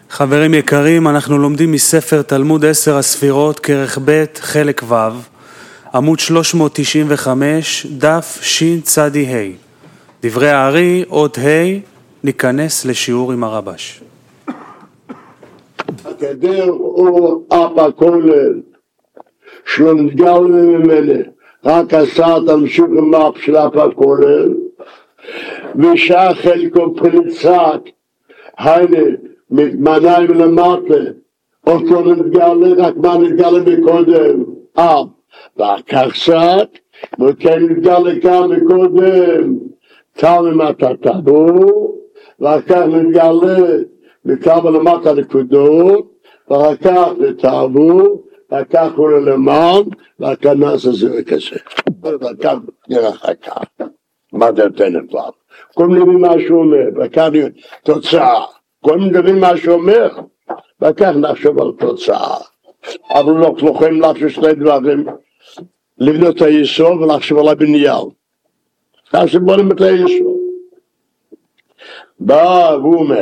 חברים יקרים, אנחנו לומדים מספר תלמוד 10 הספירות, כרך ב' חלק ו', עמוד 395, דף שצ"ה. דברי הארי, אות ה', ניכנס לשיעור עם הרבש. הגדר הוא אבא כולל, שלא נתגל ממנה, רק עשה תמשיך עם אבא של אבא כולל, ושעה חלקו פריצת, היינה, מניים למטה, אותו נתגלה, רק מה נתגלה מקודם, ואחר קצת, וכן נתגלה כאן מקודם, תלם אתה טבור, ואחר נתגלה, נתגלה למטה נקודות, ואחר נתעבור, ואחר הוא למען, ואחר נעשה זה כזה. ואחר נראה אחר כך, מה דעתנו כבר? קודם נבין מה שהוא אומר, ואחר תוצאה. קודם נבין מה שהוא אומר, ואחר נחשוב על תוצאה. אבל לא יכולים לחשוב שני דברים, לבנות את היסוד ולחשוב על הבניין. עכשיו בוא נמת היסוד. בא והוא אומר,